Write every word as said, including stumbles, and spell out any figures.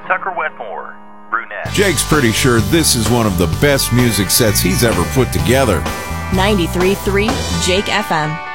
Tucker Wetmore, brunette. Jake's pretty sure this is one of the best music sets he's ever put together. ninety-three point three Jake F M.